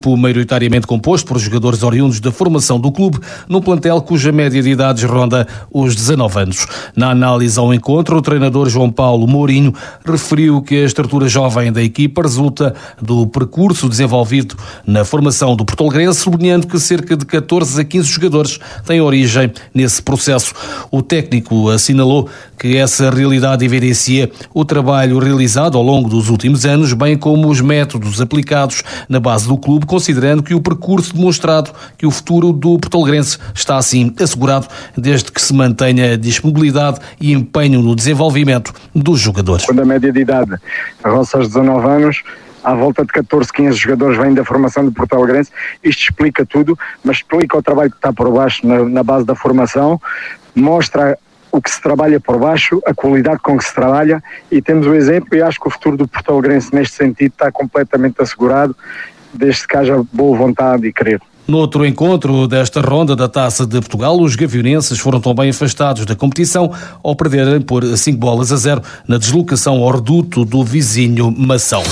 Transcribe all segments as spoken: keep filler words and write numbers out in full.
maioritariamente composto por jogadores oriundos da formação do clube, num plantel cuja média de idades ronda os dezanove anos. Na análise ao encontro, o treinador João Paulo Mourinho referiu que a estrutura jovem da equipa resulta do percurso desenvolvido na formação do portalegrense, sublinhando que cerca de catorze a quinze jogadores têm origem nesse processo. O técnico assinalou que essa realidade evidencia o trabalho realizado ao longo dos últimos anos, bem como os métodos aplicados na base do clube, considerando que o percurso demonstrado que o futuro do portalegrense está assim assegurado, desde que se mantenha disponibilidade e empenho no desenvolvimento dos jogadores. Quando a média de idade roça os dezanove anos, à volta de catorze, quinze jogadores vêm da formação do portalegrense. Isto explica tudo, mas explica o trabalho que está por baixo na, na base da formação, mostra o que se trabalha por baixo, a qualidade com que se trabalha, e temos o exemplo, e acho que o futuro do portalegrense neste sentido está completamente assegurado, desde que haja boa vontade e querer. No outro encontro desta ronda da Taça de Portugal, os gavionenses foram também afastados da competição ao perderem por cinco bolas a zero na deslocação ao reduto do vizinho Mação.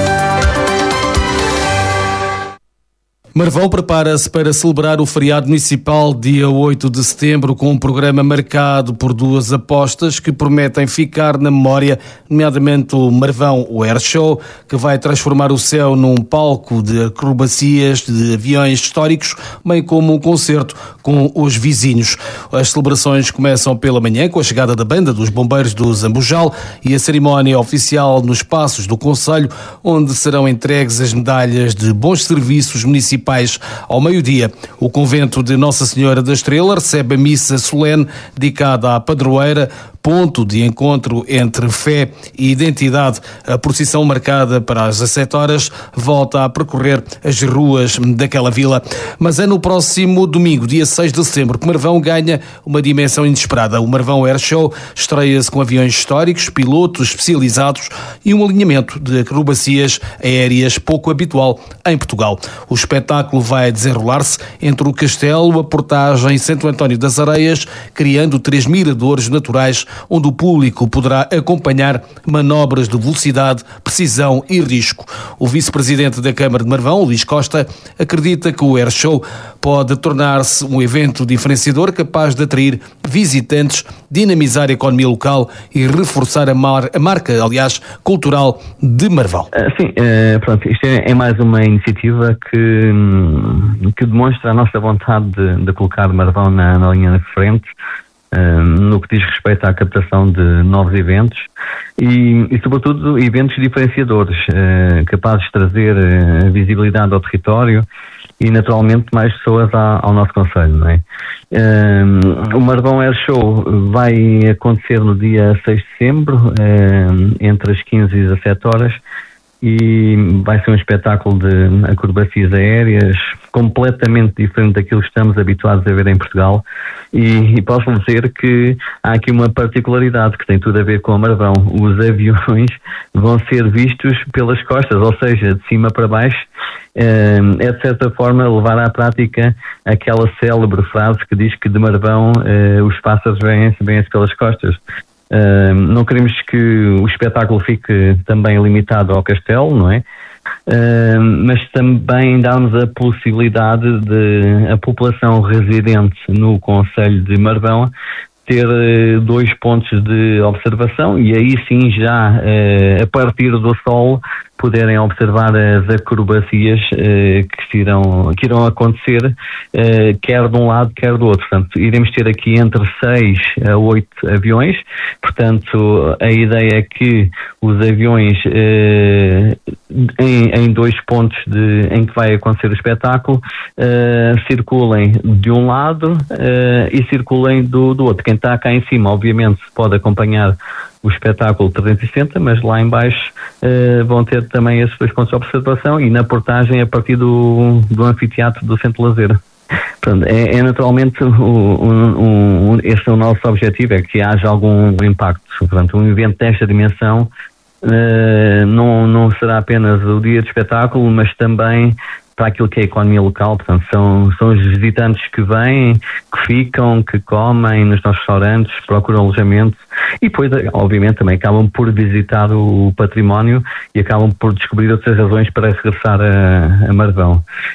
Marvão prepara-se para celebrar o feriado municipal dia oito de setembro com um programa marcado por duas apostas que prometem ficar na memória, nomeadamente o Marvão Air Show, que vai transformar o céu num palco de acrobacias de aviões históricos, bem como um concerto com os vizinhos. As celebrações começam pela manhã com a chegada da banda dos bombeiros do Zambujal e a cerimónia oficial nos Passos do Concelho, onde serão entregues as medalhas de bons serviços municipais. Ao meio-dia, o convento de Nossa Senhora da Estrela recebe a missa solene dedicada à padroeira, ponto de encontro entre fé e identidade. A procissão, marcada para as dezessete horas, volta a percorrer as ruas daquela vila. Mas é no próximo domingo, dia seis de setembro, que Marvão ganha uma dimensão inesperada. O Marvão Air Show estreia-se com aviões históricos, pilotos especializados e um alinhamento de acrobacias aéreas pouco habitual em Portugal. O espetáculo vai desenrolar-se entre o Castelo, a Portagem e Santo António das Areias, criando três miradores naturais onde o público poderá acompanhar manobras de velocidade, precisão e risco. O vice-presidente da Câmara de Marvão, Luís Costa, acredita que o Air Show pode tornar-se um evento diferenciador capaz de atrair visitantes, dinamizar a economia local e reforçar a, mar, a marca, aliás, cultural de Marvão. Sim, é, pronto, isto é, é mais uma iniciativa que, que demonstra a nossa vontade de, de colocar Marvão na, na linha de frente, no que diz respeito à captação de novos eventos e, e sobretudo, eventos diferenciadores, eh, capazes de trazer eh, visibilidade ao território e, naturalmente, mais pessoas ao, ao nosso concelho, não é? Eh, o Marvão Air Show vai acontecer no dia seis de setembro, eh, entre as quinze e dezassete horas, e vai ser um espetáculo de acrobacias aéreas completamente diferente daquilo que estamos habituados a ver em Portugal, e, e posso dizer que há aqui uma particularidade que tem tudo a ver com o Marvão. Os aviões vão ser vistos pelas costas, ou seja, de cima para baixo. É de certa forma levar à prática aquela célebre frase que diz que de Marvão os pássaros vêm-se vêm-se pelas costas. Uh, não queremos que o espetáculo fique também limitado ao castelo, não é? Uh, mas também dá-nos a possibilidade de a população residente no concelho de Marvão ter uh, dois pontos de observação, e aí sim já uh, a partir do sol poderem observar as acrobacias uh, que, irão, que irão acontecer, uh, quer de um lado, quer do outro. Portanto, iremos ter aqui entre seis a oito aviões. Portanto, a ideia é que os aviões uh, em, em dois pontos de, em que vai acontecer o espetáculo uh, circulem de um lado uh, e circulem do, do outro. Quem está cá em cima, obviamente, pode acompanhar o espetáculo trezentos e sessenta, mas lá em baixo uh, vão ter também esses dois pontos de observação, e na portagem a partir do, do anfiteatro do Centro Lazer. Portanto, é, é naturalmente o, um, um, esse é o nosso objetivo, é que haja algum impacto. Portanto, um evento desta dimensão uh, não, não será apenas o dia de espetáculo, mas também para aquilo que é a economia local. Portanto, são, são os visitantes que vêm, que ficam, que comem nos nossos restaurantes, procuram alojamento e depois, obviamente, também acabam por visitar o património e acabam por descobrir outras razões para regressar a, a Marvão.